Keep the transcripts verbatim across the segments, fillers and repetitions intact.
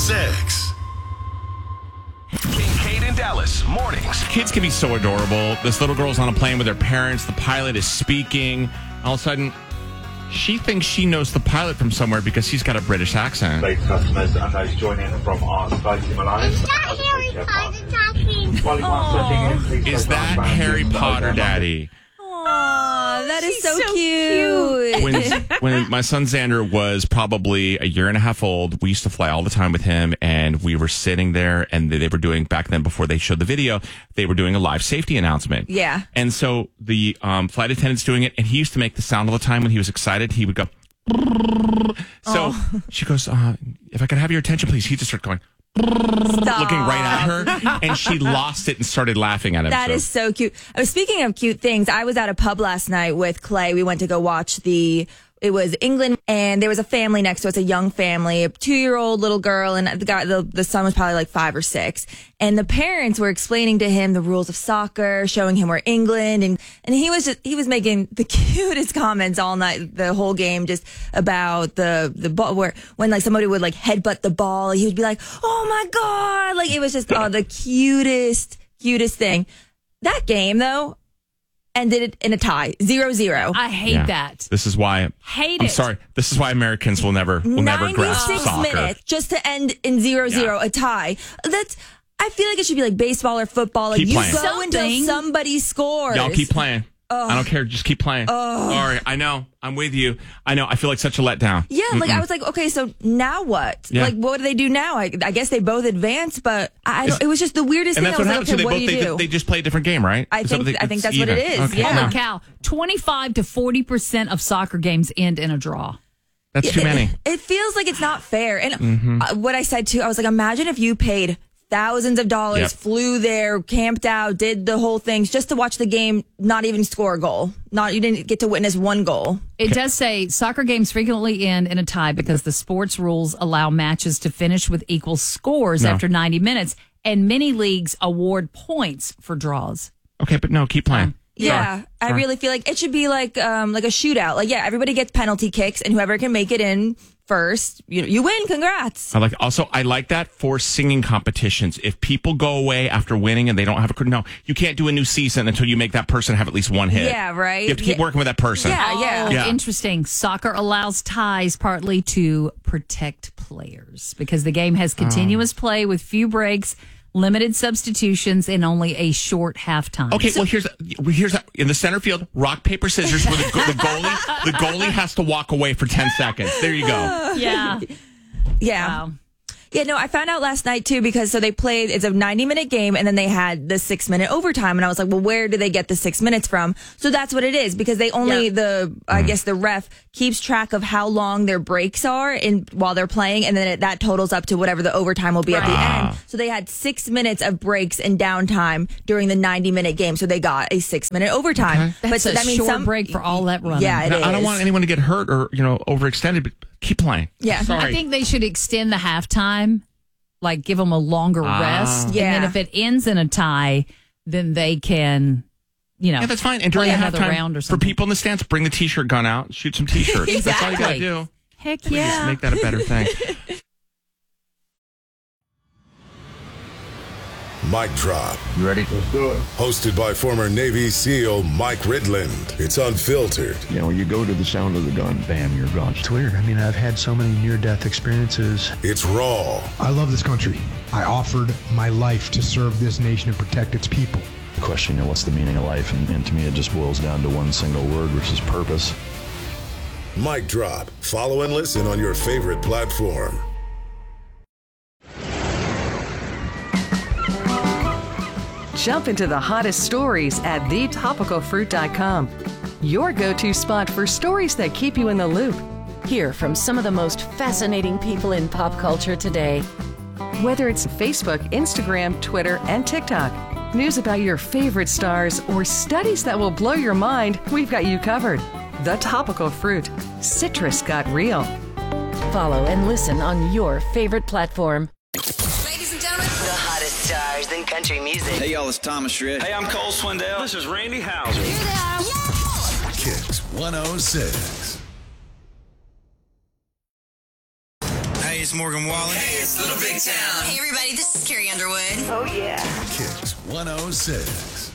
six. Kate in Dallas, mornings. Kids can be so adorable. This little girl's on a plane with her parents. The pilot is speaking. All of a sudden, she thinks she knows the pilot from somewhere because he's got a British accent. Late customers and those joining from our Spicy Malone. Is that Harry Potter talking? Oh. Is that Harry Potter, Daddy? Aw, that is She's so, so cute. When, when my son Xander was probably a year and a half old, we used to fly all the time with him, and we were sitting there, and they were doing, back then before they showed the video, they were doing a live safety announcement. Yeah. And so the um, flight attendant's doing it, and he used to make the sound all the time when he was excited. He would go, so Oh. she goes, uh, if I could have your attention, please. He just started going, Stop. looking right at her, and she lost it and started laughing at him. That so. is so cute. Uh, speaking of cute things, I was at a pub last night with Clay. We went to go watch the, it was England, and there was a family next to us, a young family, a two-year-old little girl, and the guy, the, the son was probably like five or six. And the parents were explaining to him the rules of soccer, showing him where England, and, and he was just, he was making the cutest comments all night, the whole game, just about the, the ball, where, when like somebody would like headbutt the ball, he would be like, oh my God. Like it was just, oh, the cutest, cutest thing. That game though, ended it in a tie, zero zero. I hate Yeah. that. This is why Hate I'm it. sorry. This is why Americans will never will never grasp ninety-six soccer. minutes just to end in zero zero, Yeah. a tie. That's. I feel like it should be like baseball or football. Like Keep you playing. go Something. until somebody scores. Y'all keep playing. I don't care. Just keep playing. Sorry. I know. I'm with you. I know. I feel like such a letdown. Yeah, like Mm-mm. I was like, okay, so now what? Yeah. Like, what do they do now? I, I guess they both advance, but I don't. It was just the weirdest And thing. that's I what was happens. like, So okay, they what both do you they, do? they just play a different game, right? I Is that think- what they- I think it's that's what it even? is, Okay. yeah. Holy cow. twenty-five to forty percent of soccer games end in a draw. That's too It- many. It, feels like it's not fair. And Mm-hmm. uh, what I said too, I was like, imagine if you paid thousands of dollars, Yep. flew there, camped out, did the whole thing just to watch the game, not even score a goal. Not you didn't get to witness one goal. It does say soccer games frequently end in a tie because the sports rules allow matches to finish with equal scores No. after ninety minutes, and many leagues award points for draws. Okay, but no, keep playing. Yeah, Sorry. I Sorry. really feel like it should be like um like a shootout. Like yeah, everybody gets penalty kicks, and whoever can make it in first, you you win. Congrats. I like also I like that for singing competitions. If people go away after winning and they don't have a no, you can't do a new season until you make that person have at least one hit. Yeah, right. You have to keep Yeah. working with that person. Yeah, yeah. Oh, Yeah. interesting. Soccer allows ties partly to protect players because the game has continuous Oh. play with few breaks, limited substitutions, and only a short halftime. Okay, well here's here's in the center field, rock paper scissors. Where the, go- the goalie the goalie has to walk away for ten seconds. There you go. Yeah. Yeah. Wow. Yeah, no, I found out last night too because so they played, it's a ninety minute game and then they had the six minute overtime. And I was like, well, where do they get the six minutes from? So that's what it is because they only, Yeah. the, I guess the ref keeps track of how long their breaks are in while they're playing. And then it, that totals up to whatever the overtime will be at the Right. end. So they had six minutes of breaks and downtime during the ninety minute game. So they got a six minute overtime. That's so a that means short some break for all that running. Yeah, it Now, I don't is. want anyone to get hurt or you know overextended, but keep playing. Yeah. Sorry. I think they should extend the halftime, like give them a longer Ah. rest. Yeah. And then if it ends in a tie, then they can, you know, Yeah, that's fine. And during play the another halftime, round or for something. people in the stands, bring the T-shirt gun out, shoot some T-shirts. That's all you gotta Exactly. do. Heck Just yeah. make that a better thing. Mic Drop. You ready? Let's do it. Hosted by former Navy SEAL Mike Ridland. It's unfiltered. You know, you go to the sound of the gun, bam, you're gone. It's weird. I mean, I've had so many near-death experiences. It's raw. I love this country. I offered my life to serve this nation and protect its people. Question, you know, what's the meaning of life? And, and to me, it just boils down to one single word, which is purpose. Mic Drop. Follow and listen on your favorite platform. Jump into the hottest stories at the topical fruit dot com. Your go-to spot for stories that keep you in the loop. Hear from some of the most fascinating people in pop culture today. Whether it's Facebook, Instagram, Twitter, and TikTok. News about your favorite stars or studies that will blow your mind, we've got you covered. The Topical Fruit. Citrus got real. Follow and listen on your favorite platform. Ladies and gentlemen, the hottest stars in country music. Hey, y'all, it's Thomas Shred. Hey, I'm Cole Swindell. This is Randy Houser. Kicks one oh six. Hey, it's Morgan Wallen. Hey, it's Little Big Town. Hey, everybody, this is Carrie Underwood. Oh, yeah. Kicks one oh six.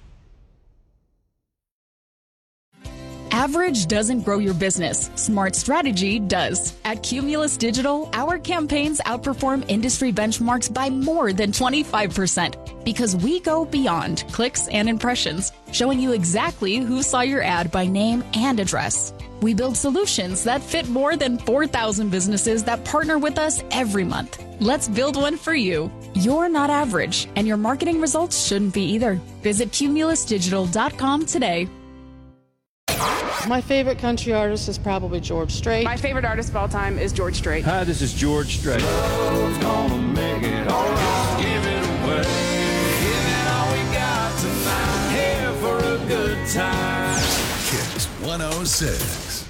Average doesn't grow your business. Smart strategy does. At Cumulus Digital, our campaigns outperform industry benchmarks by more than twenty-five percent because we go beyond clicks and impressions, showing you exactly who saw your ad by name and address. We build solutions that fit more than four thousand businesses that partner with us every month. Let's build one for you. You're not average, and your marketing results shouldn't be either. Visit cumulus digital dot com today. My favorite country artist is probably George Strait. My favorite artist of all time is George Strait. Hi, this is George Strait. Love's gonna make it all right. Give it away. Give it all we got tonight. Here for a good time. Kicks one oh six.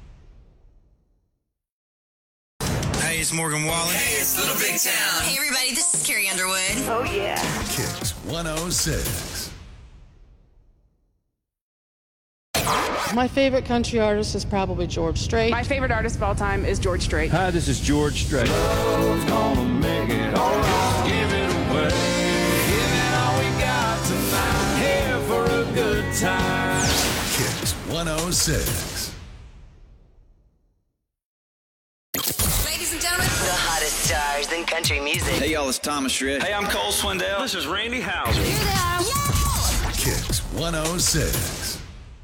Hey, it's Morgan Wallen. Hey, it's Little Big Town. Hey, everybody, this is Carrie Underwood. Oh, yeah. Kicks one oh six. My favorite country artist is probably George Strait. My favorite artist of all time is George Strait. Hi, this is George Strait. Love's gonna make it all right. Give it away. Give it all we got tonight. Here for a good time. Kicks one oh six. Ladies and gentlemen, the hottest stars in country music. Hey, y'all, it's Thomas Shred. Hey, I'm Cole Swindell. This is Randy Houser. Here they are. Yeah! Kicks one oh six.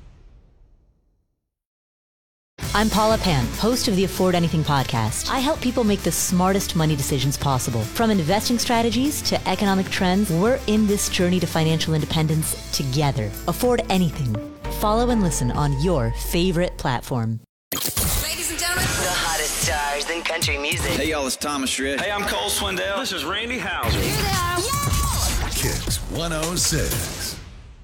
I'm Paula Pan, host of the Afford Anything podcast. I help people make the smartest money decisions possible. From investing strategies to economic trends, we're in this journey to financial independence together. Afford Anything. Follow and listen on your favorite platform. Ladies and gentlemen, the hottest stars in country music. Hey, y'all, it's Thomas Shred. Hey, I'm Cole Swindell. This is Randy Houser. Here they are. Yeah! Kicks one oh six.